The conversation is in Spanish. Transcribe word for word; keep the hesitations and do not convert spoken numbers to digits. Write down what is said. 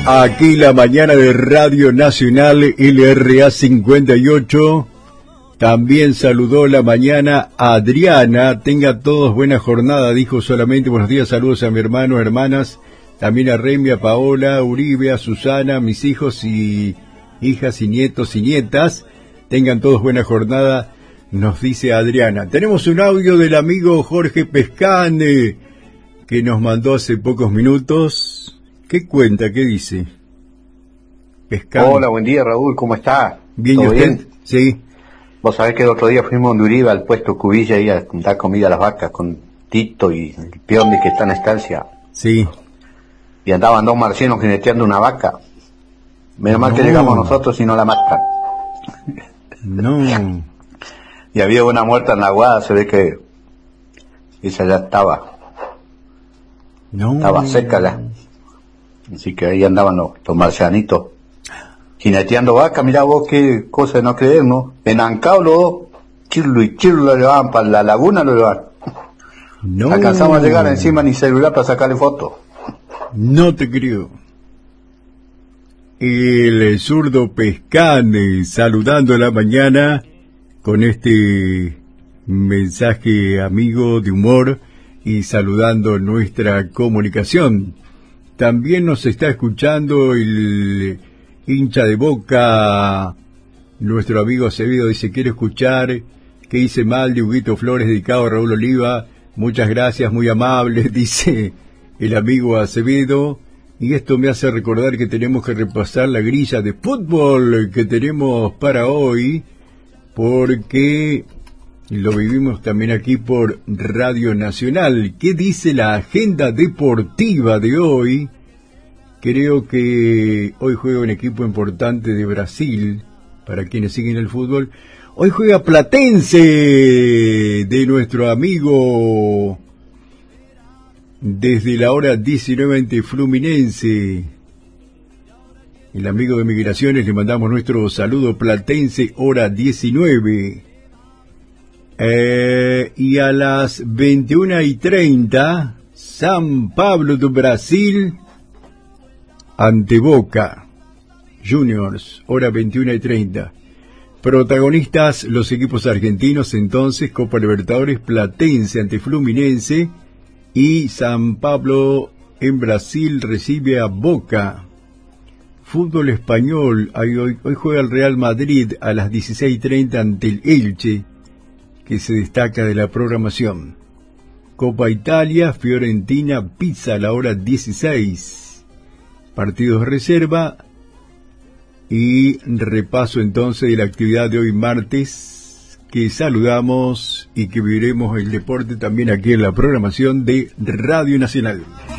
Aquí la mañana de Radio Nacional L R A cincuenta y ocho. También saludó la mañana a Adriana. Tenga todos buena jornada, dijo solamente buenos días, saludos a mi hermano, hermanas, también a Remy, a Paola, a Uribe, a Susana, a mis hijos y hijas y nietos y nietas. Tengan todos buena jornada, nos dice Adriana. Tenemos un audio del amigo Jorge Pescane, que nos mandó hace pocos minutos. ¿Qué cuenta? ¿Qué dice? Pescado. Hola, buen día, Raúl, ¿cómo está? Bien, ¿y usted? Bien? Sí. Vos sabés que el otro día fuimos en Uribe al puesto Cubilla y a dar comida a las vacas con Tito y el Piondi que está en estancia. Sí. Y andaban dos marcianos jineteando una vaca. Menos mal no. que llegamos nosotros y no la matan. No. Y había una muerta en la aguada, se ve que esa ya estaba. No. Estaba seca la. Así que ahí andaban los, los marcianitos jineteando vaca. Mirá vos qué cosa de no creer, ¿no? En Ancao los chirlo y chirlo lo llevaban para la laguna, lo llevaban. No. Alcanzamos a llegar encima ni celular para sacarle fotos. No te creo. El zurdo Pescane saludando a la mañana con este mensaje amigo de humor y saludando nuestra comunicación. También nos está escuchando el hincha de Boca, nuestro amigo Acevedo, dice, quiero escuchar qué hice mal de Huguito Flores, dedicado a Raúl Oliva. Muchas gracias, muy amable, dice el amigo Acevedo. Y esto me hace recordar que tenemos que repasar la grilla de fútbol que tenemos para hoy, porque lo vivimos también aquí por Radio Nacional. ¿Qué dice la agenda deportiva de hoy? Creo que hoy juega un equipo importante de Brasil, para quienes siguen el fútbol. Hoy juega Platense, de nuestro amigo desde la hora diecinueve ante Fluminense. El amigo de Migraciones, le mandamos nuestro saludo. Platense, hora diecinueve. Eh, y a las veintiuna y treinta, San Pablo do Brasil ante Boca Juniors, hora veintiuna y treinta. Protagonistas los equipos argentinos entonces, Copa Libertadores, Platense ante Fluminense y San Pablo en Brasil recibe a Boca. Fútbol español, hoy, hoy, hoy juega el Real Madrid a las dieciséis y treinta ante el Elche, que se destaca de la programación. Copa Italia, Fiorentina, Pisa a la hora dieciséis. Partidos de reserva y repaso entonces de la actividad de hoy martes, que saludamos y que viviremos el deporte también aquí en la programación de Radio Nacional.